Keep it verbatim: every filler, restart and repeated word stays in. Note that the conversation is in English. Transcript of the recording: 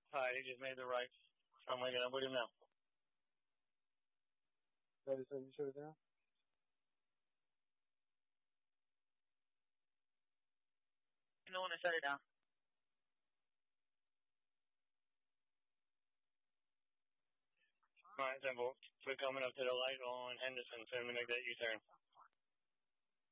Hi, he just made the right. I'm waking up with him now. Ready, so you shut it down? You don't want to shut it down. Alright, simple. We're coming up to the light on Henderson, so we make that U-turn.